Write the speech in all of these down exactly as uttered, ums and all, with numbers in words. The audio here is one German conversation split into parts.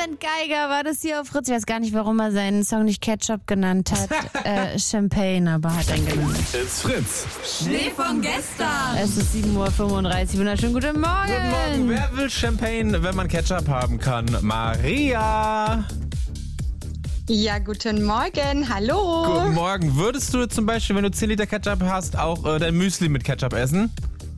Bernd Geiger war das hier auf Fritz. Ich weiß gar nicht, warum er seinen Song nicht Ketchup genannt hat. äh, Champagne, aber hat er genannt. It's Fritz. Schnee von gestern. Es ist sieben Uhr fünfunddreißig. Wunderschönen guten Morgen. Guten Morgen. Wer will Champagne, wenn man Ketchup haben kann? Maria. Ja, guten Morgen. Hallo. Guten Morgen. Würdest du zum Beispiel, wenn du zehn Liter Ketchup hast, auch äh, dein Müsli mit Ketchup essen?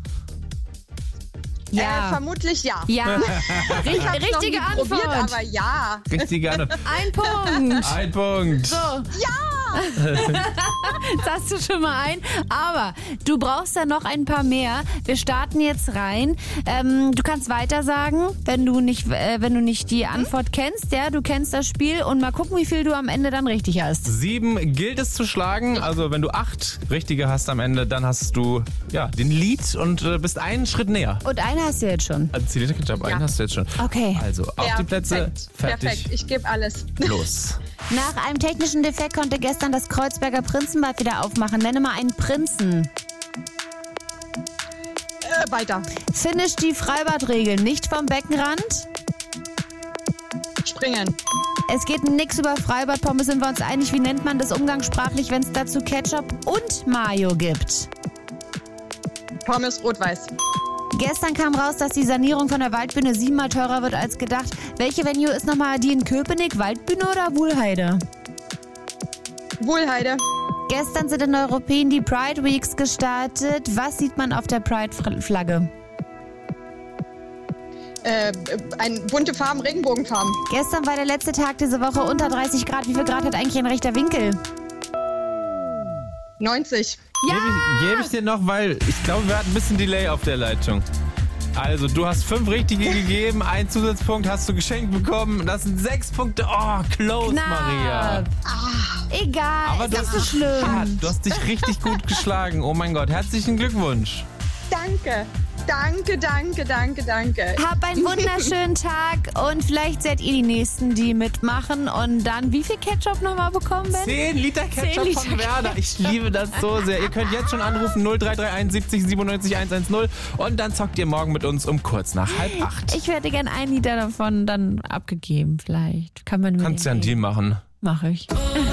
Ja. Äh, vermutlich ja. Ja, Ich hab's richtige noch nie Antwort. probiert, aber ja. Richtig gerne. Ein Punkt. Ein Punkt. So, Ja! jetzt hast du schon mal ein. Aber du brauchst da noch ein paar mehr. Wir starten jetzt rein. Ähm, du kannst weiter sagen, wenn du nicht, äh, wenn du nicht die Antwort kennst. Ja, du kennst das Spiel und mal gucken, wie viel du am Ende dann richtig hast. Sieben gilt es zu schlagen. Also wenn du acht richtige hast am Ende, dann hast du ja den Lead und äh, bist einen Schritt näher. Und eine hast du jetzt schon. Also zehn Liter Ketchup, einen Ja. hast du jetzt schon. Okay. Also auf Ja, die Plätze, perfekt. fertig, Perfekt, ich gebe alles. los. Nach einem technischen Defekt konnte gestern das Kreuzberger Prinzenbad wieder aufmachen. Nenne mal einen Prinzen. Äh, weiter. Finish die Freibadregeln nicht vom Beckenrand. Springen. Es geht nix über Freibadpommes, sind wir uns einig. Wie nennt man das umgangssprachlich, wenn es dazu Ketchup und Mayo gibt? Pommes rot-weiß. Gestern kam raus, dass die Sanierung von der Waldbühne siebenmal teurer wird als gedacht. Welche Venue ist nochmal die in Köpenick? Waldbühne oder Wuhlheide? Wohlheide. Gestern sind in Europäen die Pride Weeks gestartet. Was sieht man auf der Pride-Flagge? Äh, ein bunte Farben, Regenbogenfarben. Gestern war der letzte Tag diese Woche unter dreißig Grad. Wie viel Grad hat eigentlich ein rechter Winkel? neunzig. Ja! Gebe ich, geb ich dir noch, weil ich glaube, wir hatten ein bisschen Delay auf der Leitung. Also, du hast fünf richtige gegeben, einen Zusatzpunkt hast du geschenkt bekommen. Das sind sechs Punkte. Oh, close, Knapp. Maria. Egal, Aber ist du nicht hast so dich- schlimm. hart. Du hast dich richtig gut geschlagen. Oh mein Gott, herzlichen Glückwunsch. Danke. Danke, danke, danke, danke. Hab einen wunderschönen Tag und vielleicht seid ihr die Nächsten, die mitmachen und dann wie viel Ketchup nochmal bekommen, Ben? zehn Liter Ketchup zehn Liter von Werder. Ich liebe das so sehr. Ihr könnt jetzt schon anrufen null drei drei eins siebzig siebenundneunzig hundertzehn und dann zockt ihr morgen mit uns um kurz nach halb acht. Ich hätte gern einen Liter davon dann abgegeben, vielleicht. Kann man mir Kannst ja einen Deal machen. Mach ich.